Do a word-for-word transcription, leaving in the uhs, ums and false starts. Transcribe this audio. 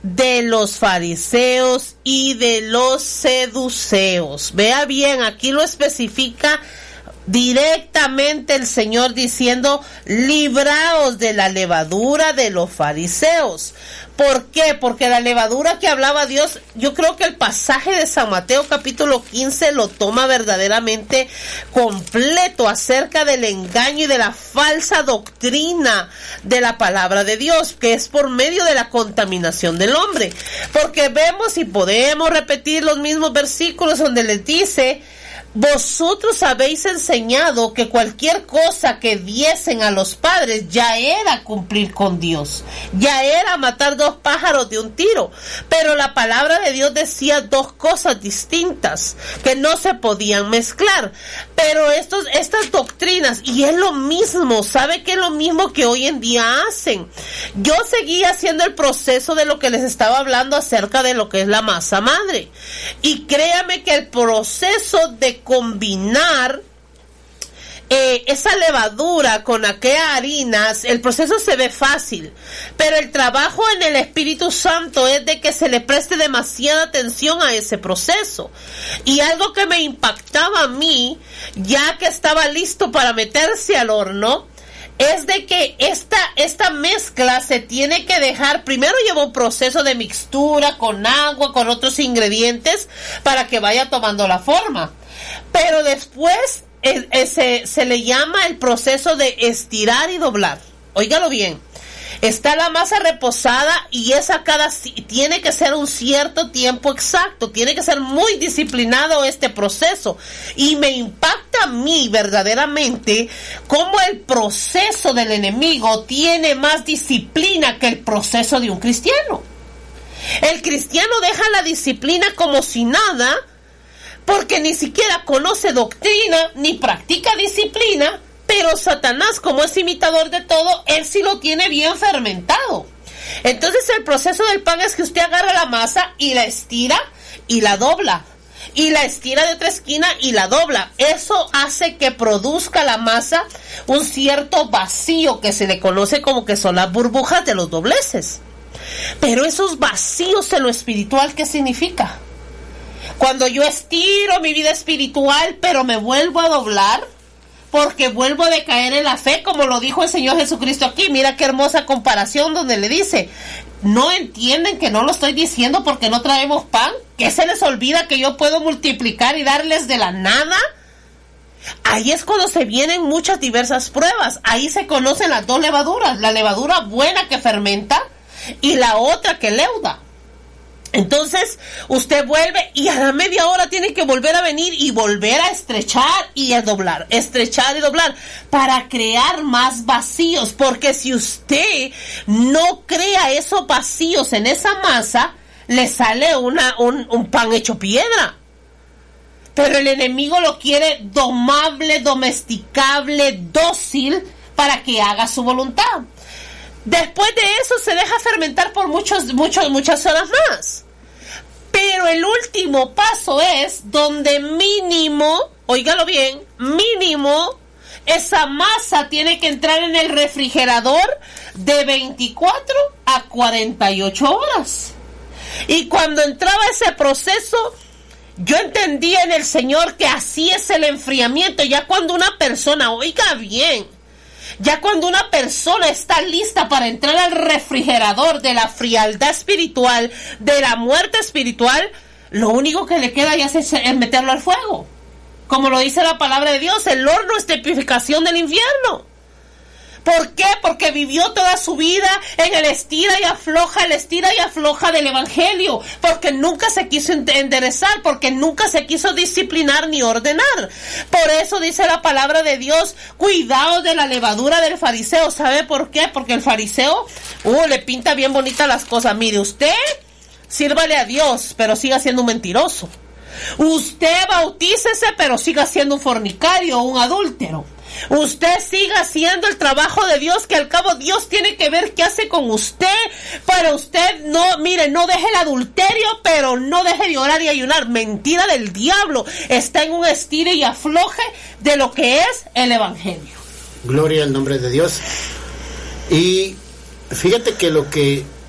de los fariseos y de los seduceos. Vea bien, aquí lo especifica directamente el Señor diciendo: libraos de la levadura de los fariseos. ¿Por qué? Porque la levadura que hablaba Dios, yo creo que el pasaje de San Mateo capítulo quince lo toma verdaderamente completo acerca del engaño y de la falsa doctrina de la palabra de Dios, que es por medio de la contaminación del hombre. Porque vemos y podemos repetir los mismos versículos donde les dice: vosotros habéis enseñado que cualquier cosa que diesen a los padres ya era cumplir con Dios, ya era matar dos pájaros de un tiro. Pero la palabra de Dios decía dos cosas distintas que no se podían mezclar. Pero estos, estas doctrinas, y es lo mismo, ¿sabe qué es lo mismo que hoy en día hacen? Yo seguí haciendo el proceso de lo que les estaba hablando acerca de lo que es la masa madre. Y créame que el proceso de combinar eh, esa levadura con aquellas harinas, el proceso se ve fácil, pero el trabajo en el Espíritu Santo es de que se le preste demasiada atención a ese proceso. Y algo que me impactaba a mí, ya que estaba listo para meterse al horno, es de que esta, esta mezcla se tiene que dejar, primero lleva un proceso de mixtura con agua, con otros ingredientes, para que vaya tomando la forma. Pero después eh, eh, se, se le llama el proceso de estirar y doblar. Óigalo bien. Está la masa reposada y esa cada tiene que ser un cierto tiempo exacto, tiene que ser muy disciplinado este proceso. Y me impacta a mí verdaderamente cómo el proceso del enemigo tiene más disciplina que el proceso de un cristiano. El cristiano deja la disciplina como si nada, porque ni siquiera conoce doctrina ni practica disciplina. Pero Satanás, como es imitador de todo, él sí lo tiene bien fermentado. Entonces el proceso del pan es que usted agarra la masa y la estira y la dobla. Y la estira de otra esquina y la dobla. Eso hace que produzca la masa un cierto vacío que se le conoce como que son las burbujas de los dobleces. Pero esos vacíos en lo espiritual, ¿qué significa? Cuando yo estiro mi vida espiritual, pero me vuelvo a doblar, porque vuelvo a decaer en la fe, como lo dijo el Señor Jesucristo aquí. Mira qué hermosa comparación donde le dice: ¿no entienden que no lo estoy diciendo porque no traemos pan? ¿Que se les olvida que yo puedo multiplicar y darles de la nada? Ahí es cuando se vienen muchas diversas pruebas. Ahí se conocen las dos levaduras: la levadura buena que fermenta y la otra que leuda. Entonces usted vuelve y a la media hora tiene que volver a venir y volver a estrechar y a doblar, estrechar y doblar para crear más vacíos, porque si usted no crea esos vacíos en esa masa, le sale una, un, un pan hecho piedra. Pero el enemigo lo quiere domable, domesticable, dócil para que haga su voluntad. Después de eso se deja fermentar por muchos, muchos, muchas horas más. Pero el último paso es donde mínimo, óigalo bien, mínimo, esa masa tiene que entrar en el refrigerador de veinticuatro a cuarenta y ocho horas. Y cuando entraba ese proceso, yo entendía en el Señor que así es el enfriamiento. Ya cuando una persona, oiga bien, ya cuando una persona está lista para entrar al refrigerador de la frialdad espiritual, de la muerte espiritual, lo único que le queda ya es, es meterlo al fuego. Como lo dice la palabra de Dios, el horno es tipificación del infierno. ¿Por qué? Porque vivió toda su vida en el estira y afloja, el estira y afloja del evangelio, porque nunca se quiso enderezar, porque nunca se quiso disciplinar ni ordenar. Por eso dice la palabra de Dios: cuidado de la levadura del fariseo. ¿Sabe por qué? Porque el fariseo uh, le pinta bien bonitas las cosas. Mire, usted sírvale a Dios, pero siga siendo un mentiroso. Usted bautícese, pero siga siendo un fornicario o un adúltero. Usted siga haciendo el trabajo de Dios, que al cabo Dios tiene que ver qué hace con usted. Pero usted no, mire, no deje el adulterio, pero no deje de orar y ayunar. Mentira del diablo. Está en un estire y afloje de lo que es el evangelio. Gloria al nombre de Dios. Y fíjate que lo que